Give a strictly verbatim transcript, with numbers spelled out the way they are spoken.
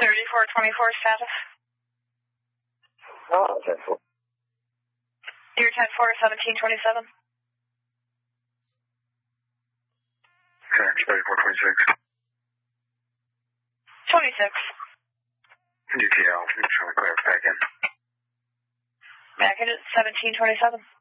thirty-four twenty-four status. Oh, ten four. You're ten four seventeen twenty-seven. thirty-four twenty-six. twenty-six. D T L, I'm trying to clear back in. Back in at seventeen twenty-seven.